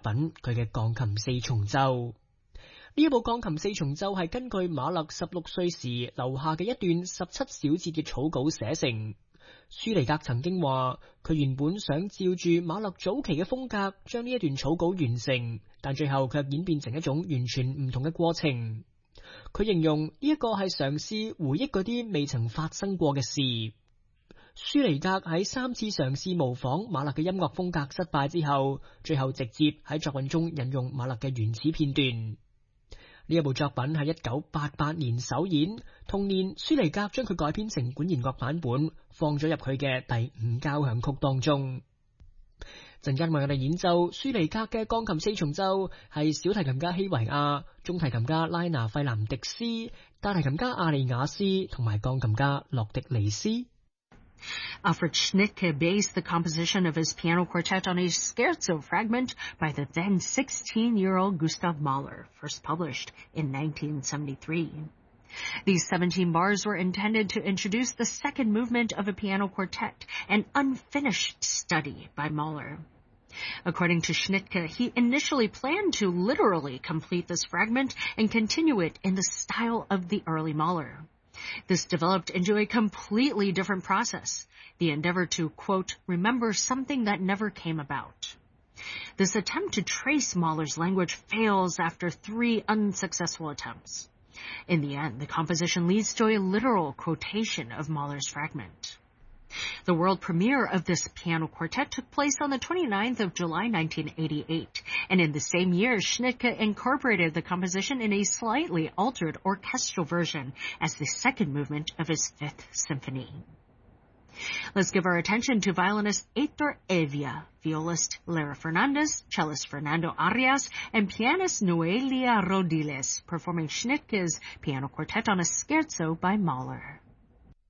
品佢嘅鋼琴四重奏。呢一部鋼琴四重奏係根據馬勒16歲時留下嘅一段17小節嘅草稿寫成。舒尼格曾經話，佢原本想照住馬勒早期嘅風格將呢一段草稿完成，但最後卻演變成一種完全唔同嘅過程。佢形容呢一個係嘗試回憶嗰啲未曾發生過嘅事。舒尼格喺3次嘗試模仿馬勒嘅音樂風格失敗之後，最後直接喺作品中引用馬勒嘅原始片段。呢一部作品喺1988年首演，同年舒尼格將佢改編成管弦樂版本，放咗入佢嘅第5交響曲當中。陣間為我哋演奏舒尼格嘅鋼琴四重奏係小提琴家希維亞、中提琴家拉拿費南迪斯、大提琴家阿利亞斯同埋鋼琴家洛迪尼斯。 Alfred Schnittke based the composition of his piano quartet on a scherzo fragment by the then 16-year-old Gustav Mahler, first published in 1973. These 17 bars were intended to introduce the second movement of a piano quartet, an unfinished study by Mahler. According to Schnittke, he initially planned to literally complete this fragment and continue it in the style of the early Mahler. This developed into a completely different process, the endeavor to, quote, remember something that never came about. This attempt to trace Mahler's language fails after 3 unsuccessful attempts. In the end, the composition leads to a literal quotation of Mahler's fragment. The world premiere of this piano quartet took place on the 29th of July 1988, and in the same year, Schnittke incorporated the composition in a slightly altered orchestral version as the second movement of his 5th symphony. Let's give our attention to violinist Heitor Evia, violist Lara Fernandez, cellist Fernando Arias, and pianist Noelia Rodiles, performing Schnittke's piano quartet on a scherzo by Mahler.